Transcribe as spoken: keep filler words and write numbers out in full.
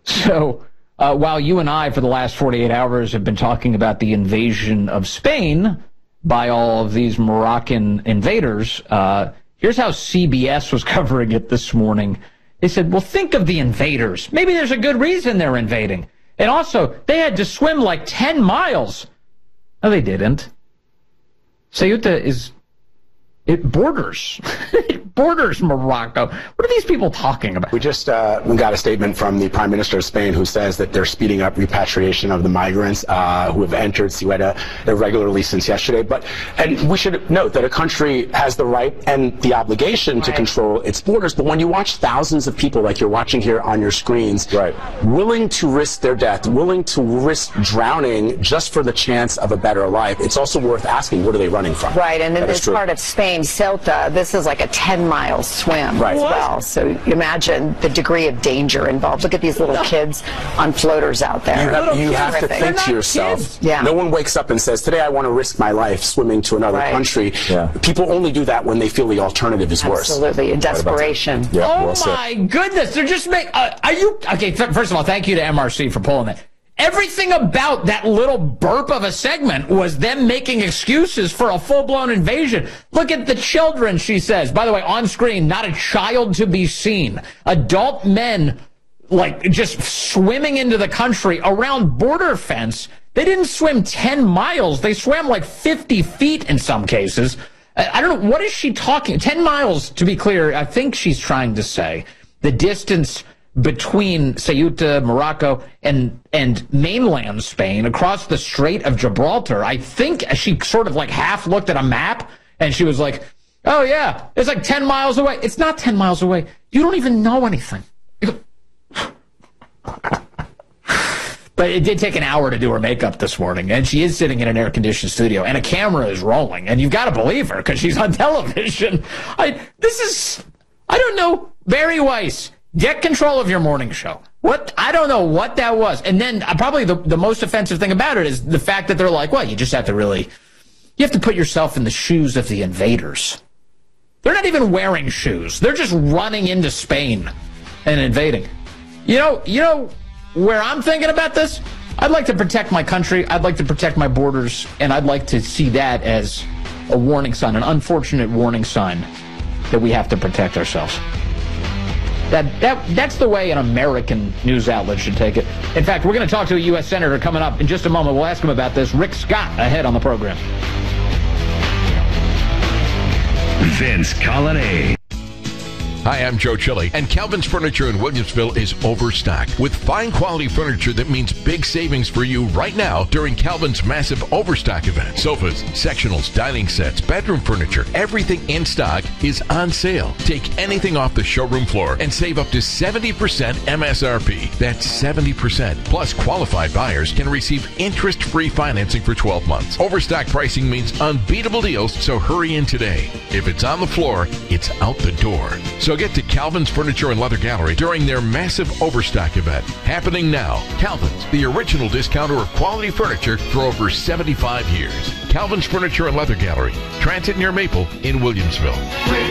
So uh, while you and I, for the last forty-eight hours, have been talking about the invasion of Spain by all of these Moroccan invaders, uh, here's how C B S was covering it this morning. They said, well, think of the invaders. Maybe there's a good reason they're invading. And also, they had to swim like ten miles. No, they didn't. Ceuta is... It borders. It borders Morocco. What are these people talking about? We just uh, got a statement from the Prime Minister of Spain who says that they're speeding up repatriation of the migrants uh, who have entered Ceuta irregularly since yesterday. But and we should note that a country has the right and the obligation right. to control its borders. But when you watch thousands of people like you're watching here on your screens, right. willing to risk their death, willing to risk drowning just for the chance of a better life, it's also worth asking, what are they running from? Right, and in this part of Spain, Ceuta, this is like a ten mile swim right. as well. So imagine the degree of danger involved. Look at these little kids on floaters out there. You have, you have to think to yourself, yeah. no one wakes up and says, today I want to risk my life swimming to another right. country. Yeah. People only do that when they feel the alternative is worse. Absolutely, in desperation. Yeah, oh well my said. goodness, they're just making, uh, are you, okay, first of all, thank you to M R C for pulling that. Everything about that little burp of a segment was them making excuses for a full-blown invasion. Look at the children, she says. By the way, on screen, not a child to be seen. Adult men, like, just swimming into the country around border fence. They didn't swim ten miles. They swam like fifty feet in some cases. I don't know. What is she talking? ten miles, to be clear, I think she's trying to say the distance between Ceuta, Morocco, and and mainland Spain across the Strait of Gibraltar. I think she sort of like half looked at a map and she was like, oh yeah, it's like ten miles away. It's not ten miles away. You don't even know anything. But it did take an hour to do her makeup this morning, and she is sitting in an air-conditioned studio, and a camera is rolling, and you've got to believe her because she's on television. I this is, I don't know, Barry Weiss. Get control of your morning show. What? I don't know what that was. And then uh, probably the, the most offensive thing about it is the fact that they're like, well, you just have to really, you have to put yourself in the shoes of the invaders. They're not even wearing shoes. They're just running into Spain and invading. You know, you know where I'm thinking about this? I'd like to protect my country. I'd like to protect my borders. And I'd like to see that as a warning sign, an unfortunate warning sign that we have to protect ourselves. That, that That's the way an American news outlet should take it. In fact, we're going to talk to a U S Senator coming up in just a moment. We'll ask him about this. Rick Scott ahead on the program. Vince Colonnade. Hi, I'm Joe Chili, and Calvin's Furniture in Williamsville is overstocked with fine quality furniture that means big savings for you right now during Calvin's massive overstock event. Sofas, sectionals, dining sets, bedroom furniture, everything in stock is on sale. Take anything off the showroom floor and save up to seventy percent M S R P. That's seventy percent. Plus, qualified buyers can receive interest-free financing for twelve months. Overstock pricing means unbeatable deals, so hurry in today. If it's on the floor, it's out the door. So So get to Calvin's Furniture and Leather Gallery during their massive overstock event. Happening now. Calvin's, the original discounter of quality furniture for over seventy-five years. Calvin's Furniture and Leather Gallery, Transit near Maple in Williamsville.